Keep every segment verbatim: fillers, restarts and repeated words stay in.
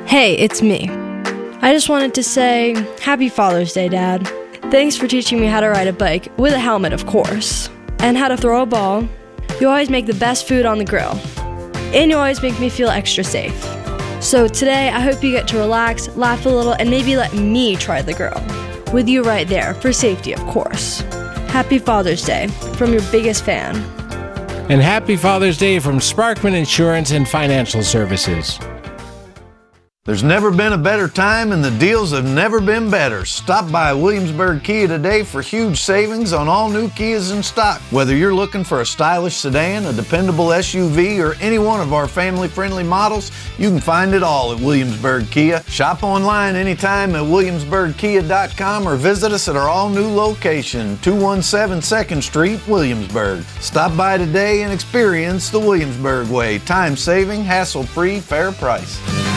Hey, it's me. I just wanted to say Happy Father's Day, Dad. Thanks for teaching me how to ride a bike, with a helmet of course, and how to throw a ball. You always make the best food on the grill, and you always make me feel extra safe. So today, I hope you get to relax, laugh a little, and maybe let me try the grill. With you right there, for safety of course. Happy Father's Day, from your biggest fan. And happy Father's Day from Sparkman Insurance and Financial Services. There's never been a better time and the deals have never been better. Stop by Williamsburg Kia today for huge savings on all new Kias in stock. Whether you're looking for a stylish sedan, a dependable S U V, or any one of our family-friendly models, you can find it all at Williamsburg Kia. Shop online anytime at williamsburg kia dot com or visit us at our all-new location, two one seven second Street, Williamsburg. Stop by today and experience the Williamsburg way. Time-saving, hassle-free, fair price.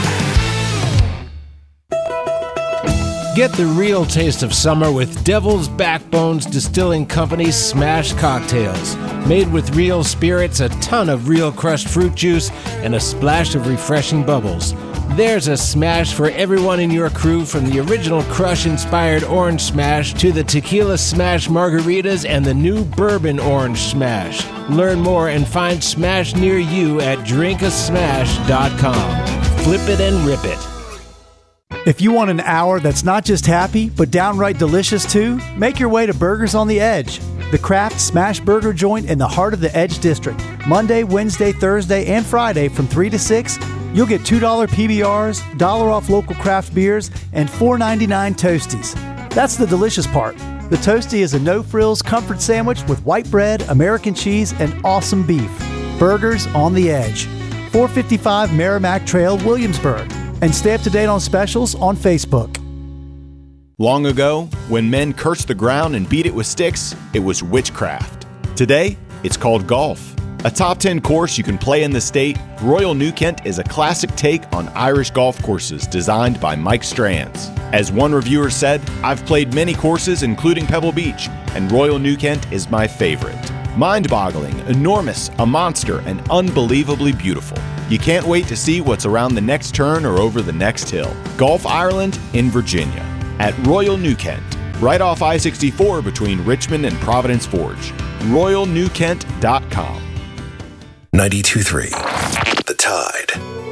Get the real taste of summer with Devil's Backbones Distilling Company's Smash Cocktails. Made with real spirits, a ton of real crushed fruit juice, and a splash of refreshing bubbles. There's a smash for everyone in your crew, from the original Crush-inspired Orange Smash to the Tequila Smash Margaritas and the new Bourbon Orange Smash. Learn more and find Smash near you at drink a smash dot com. Flip it and rip it. If you want an hour that's not just happy, but downright delicious too, make your way to Burgers on the Edge, the craft smash burger joint in the heart of the Edge District. Monday, Wednesday, Thursday, and Friday from three to six, you'll get two dollar P B Rs, dollar off local craft beers, and four ninety-nine Toasties. That's the delicious part. The Toastie is a no-frills comfort sandwich with white bread, American cheese, and awesome beef. Burgers on the Edge. four fifty-five Merrimack Trail, Williamsburg. And stay up to date on specials on Facebook. Long ago, when men cursed the ground and beat it with sticks, it was witchcraft. Today, it's called golf. A top ten course you can play in the state, Royal New Kent is a classic take on Irish golf courses designed by Mike Strands. As one reviewer said, I've played many courses, including Pebble Beach, and Royal New Kent is my favorite. Mind-boggling, enormous, a monster, and unbelievably beautiful. You can't wait to see what's around the next turn or over the next hill. Golf Ireland in Virginia at Royal New Kent, right off I sixty-four between Richmond and Providence Forge. royal new kent dot com. ninety-two point three The Tide.